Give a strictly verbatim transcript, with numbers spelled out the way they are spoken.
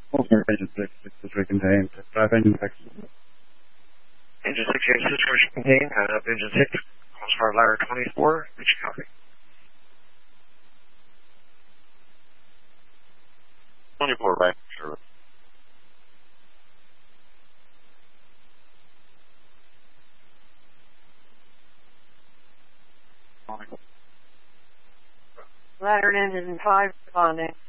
Ultimate Engine six, system contained. Drive engine six. Engine six, your situation contained. Head up engine six. Calls for ladder twenty-four. Reach copy. twenty-four, right, sure. Ladder engine five responding.